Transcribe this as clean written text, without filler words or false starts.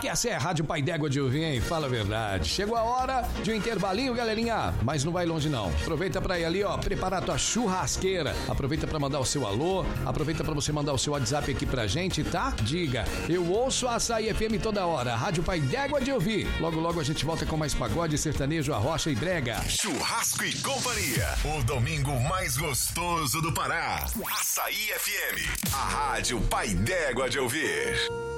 essa é a Rádio Pai d'Égua de ouvir, hein? Fala a verdade. Chegou a hora de um intervalinho, galerinha, mas não vai longe não. Aproveita pra ir ali, ó, preparar a tua churrasqueira. Aproveita pra mandar o seu alô, aproveita pra você mandar o seu WhatsApp aqui pra gente, tá? Diga, eu ouço a Açaí FM toda hora, Rádio Pai d'Égua de ouvir. Logo, logo a gente volta com mais pagode, sertanejo, arrocha e brega. Churrasco e Companhia, o domingo mais gostoso do Pará. Açaí FM, a Rádio Pai d'Égua de ouvir.